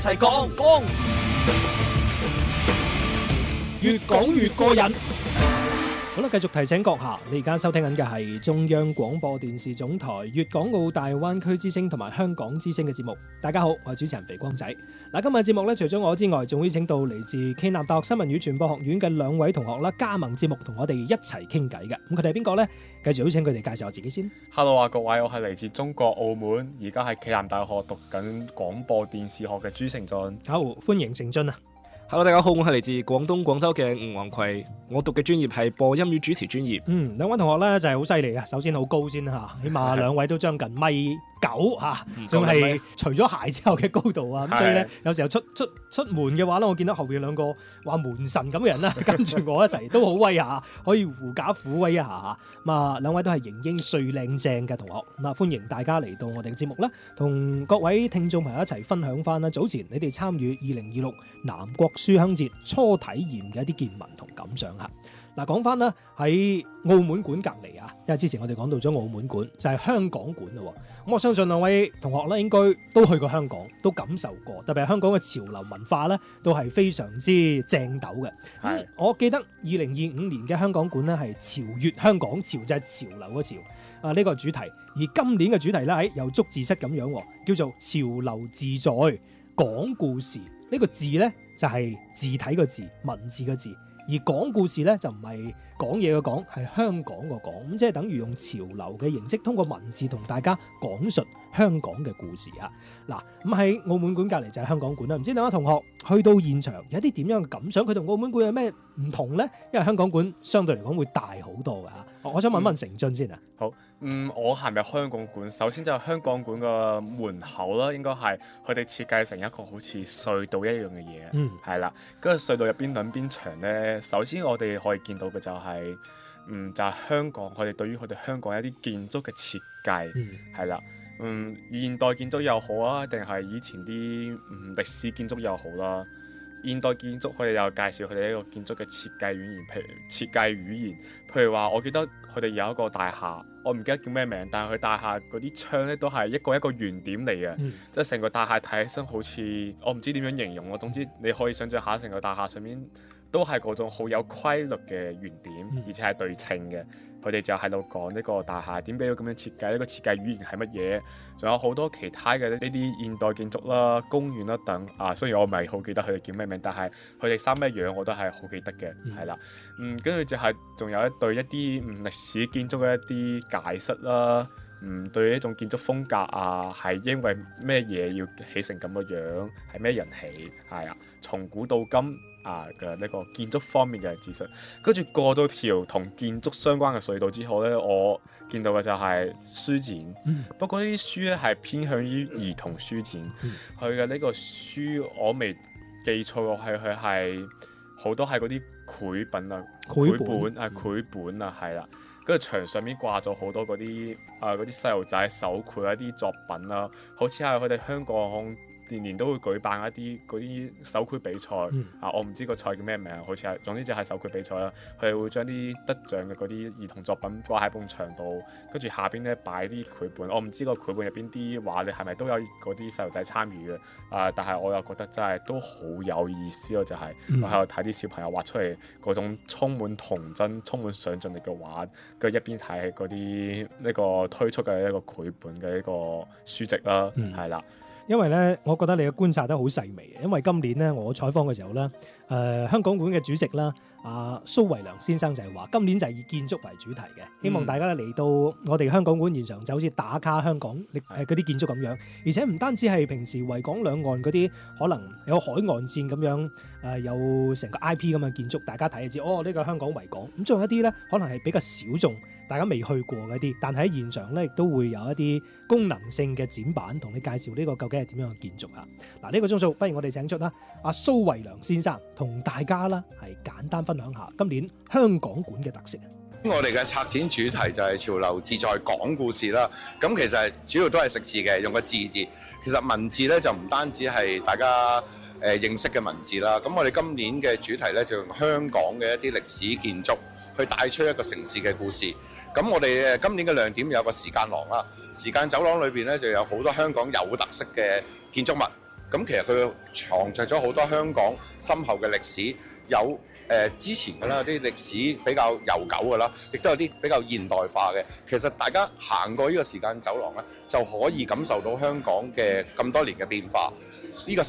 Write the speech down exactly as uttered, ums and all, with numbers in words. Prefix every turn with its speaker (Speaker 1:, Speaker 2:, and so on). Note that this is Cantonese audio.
Speaker 1: 齊講講，越講越過癮。好啦，繼續提醒閣下，你而家收聽緊嘅係中央廣播電視總台粵港澳大灣區之聲同埋香港之聲嘅節目。大家好，我係主持人肥光仔。嗱，今日節目咧，除咗我之外，仲會請到嚟自暨南大學新聞與傳播學院嘅兩位同學啦，加盟節目同我哋一齊傾偈嘅。咁佢哋係邊個呢？繼續邀請佢哋介紹下自己先。
Speaker 2: Hello 啊，各位，我係嚟自中國澳門，而家喺暨南大學讀緊廣播電視學嘅朱成俊。
Speaker 1: 好，歡迎成俊啊！
Speaker 3: Hello， 大家好，我係嚟自廣東廣州嘅吳宏葵，我讀嘅專業係播音與主持專業。
Speaker 1: 嗯，兩位同學咧就係好犀利啊！首先好高先嚇，起碼兩位都將近米九嚇，仲係除咗鞋之後嘅高度啊！咁所以咧，有時候出出出門嘅話咧，我見到後邊兩個話門神咁嘅人啦，跟住我一齊都好威下，可以狐假虎威一下嚇。咁啊，兩位都係型英帥靚正嘅同學，咁啊歡迎大家嚟到我哋嘅節目啦，同各位聽眾朋友一齊分享翻啦。早前你哋參與二零二六南國書香節初體驗嘅一啲見聞同感想嚇。嗱，講翻啦，喺澳門館隔離啊，因為之前我哋講到咗澳門館，就係香港館啦。咁我相信兩位同學咧應該都去過香港，都感受過，特別係香港嘅潮流文化咧，都係非常之正斗嘅。係，我記得二零二五年嘅香港館咧係潮越香港，潮就係潮流嘅潮啊，呢個主題。而今年嘅主題咧喺又捉字蝨咁樣，叫做潮流自在講故事。呢個字咧就係字體個字，文字個字。而講故事咧就唔係講嘢嘅講，係香港個講，咁即係等於用潮流嘅形式，通過文字同大家講述香港嘅故事啊！嗱，咁喺澳門館隔離就係香港館啦。唔知兩位同學去到現場有啲點樣嘅感想？佢同澳門館有咩唔同咧？因為香港館相對嚟講會大好多㗎嚇。我想問問成俊先啊。
Speaker 2: 好，嗯，我行入香港館，首先就係香港館個門口啦，應該係佢哋設計成一個好似隧道一樣嘅嘢，嗯，係啦。跟住隧道入邊兩邊牆咧，首先我哋可以見到嘅就係、是，嗯，就係、是、香港佢哋對於佢哋香港一啲建築嘅設計，係啦、嗯，嗯，現代建築又好啊，定係以前啲嗯歷史建築又好啦。現代建築佢哋又介紹佢哋一個建築嘅設計語言，譬如設計語言，譬如話我記得佢哋有一個大廈，我唔記得叫咩名，但係佢大廈嗰啲窗咧都係一個一個圓點嚟嘅，嗯、即係成個大廈睇起身好似我唔知點樣形容咯。總之你可以想象下，成個大廈上面都係嗰種好有規律嘅圓點，嗯、而且係對稱嘅。佢哋就喺度講呢個大廈點解要咁樣設計，呢個設計語言係乜嘢，仲有好多其他嘅呢啲現代建築啦、公園啦等啊。雖然我唔係好記得佢哋叫咩名，但係佢哋三咩樣我都係好記得嘅，係啦、嗯。嗯，跟住就係仲有一對一啲嗯歷史建築嘅一啲解釋啦。嗯，對一種建築風格啊，係因為咩嘢要起成咁嘅樣，係咩人起，係啊，從古到今啊嘅呢個建築方面嘅知識。跟住過咗條同建築相關嘅隧道之後咧，我見到嘅就係書展。嗯、不過呢啲書咧係偏向於兒童書展，佢嘅呢個書我未記錯嘅係佢係好多係嗰啲繪本啊，繪本啊，繪本啊，係啦。跟住牆上面掛咗好多嗰啲啊嗰啲細路仔手繪一啲作品啦，好似係佢哋香港年年都會舉辦一啲嗰啲手繪比賽、嗯、啊，我唔知個賽叫咩名，好似係總之就係手繪比賽啦。佢哋會將啲得獎嘅嗰啲兒童作品掛喺埲牆度，跟住下邊咧擺啲繪本。我唔知個繪本入邊啲畫你係咪都有嗰啲細路仔參與嘅啊？但係我又覺得真係都好有意思咯，就係、是、我喺度睇啲小朋友畫出嚟嗰種充滿童真、充滿想像力嘅畫，跟住一邊睇嗰啲呢個推出嘅一個繪本嘅一個書籍啦，係啦、嗯。
Speaker 1: 因為咧，我覺得你嘅觀察得好細微嘅。因為今年咧，我採訪嘅時候咧，誒、呃、香港館嘅主席啦，阿、啊、蘇維良先生就係話，今年就係以建築為主題嘅，希望大家嚟到我哋香港館現場就好似打卡香港誒嗰啲建築咁樣，而且唔單止係平時維港兩岸嗰啲可能有海岸線咁樣誒、呃，有成個 I P 咁嘅建築，大家睇就知哦，呢、這個香港維港。咁仲有一啲咧，可能係比較小眾，大家未去過嗰啲，但係喺現場咧亦都會有一啲功能性嘅展板，同你介紹呢個究竟係點樣嘅建築啊！嗱，呢個鐘數，不如我哋請出啦阿蘇維良先生，同大家啦係簡單分享下今年香港館嘅特色。
Speaker 4: 我哋嘅策展主題就係潮流自在講故事啦。咁其實主要都係食字嘅，用個字字。其實文字咧就唔單止係大家誒、呃、認識嘅文字啦。咁我哋今年嘅主題咧就用香港嘅一啲歷史建築去帶出一個城市嘅故事。咁我哋今年嘅亮點有個時間廊啦，時間走廊裏邊咧就有好多香港有特色嘅建築物。 咁其實佢藏着咗好多香港深厚嘅歷史，有誒、呃、之前嘅啦，啲歷史比較悠久嘅啦，亦都有啲比較現代化嘅。其實大家行過呢個時間走廊咧，就可以感受到香港嘅咁多年嘅變化。呢、這個